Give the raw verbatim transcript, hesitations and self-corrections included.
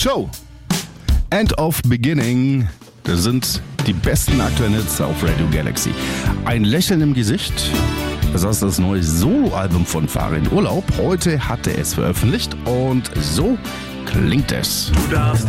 Show. End of Beginning. Das sind die besten aktuellen Hits auf Radio Galaxy. Ein Lächeln im Gesicht. Das ist das neue Soloalbum von Farin Urlaub. Heute hatte es veröffentlicht und so klingt es. Du darfst